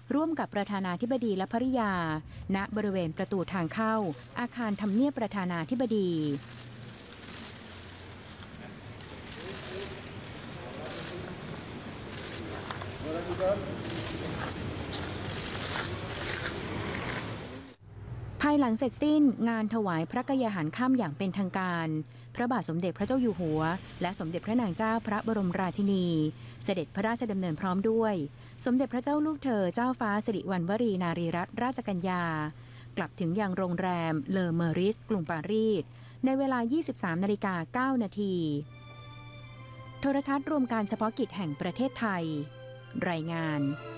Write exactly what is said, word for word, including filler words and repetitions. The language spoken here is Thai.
ร่วมกับประธานาธิบดีและภริยาณบริเวณประตูทางเข้าอาคารทำเนียบประธานาธิบดีภายหลังเสร็จสิ้นงานถวายพระกยาหารค่ำอย่างเป็นทางการพระบาทสมเด็จพระเจ้าอยู่หัวและสมเด็จพระนางเจ้าพระบรมราชินีเสด็จพระราชดำเนินพร้อมด้วยสมเด็จพระเจ้าลูกเธอเจ้าฟ้าสิริวัณวรีนารีรัตนราชกัญญากลับถึงยังโรงแรมเลอเมอริสกรุงปารีสในเวลา ยี่สิบสามนาฬิกาเก้านาทีโทรทัศน์รวมการเฉพาะกิจแห่งประเทศไทยรายงาน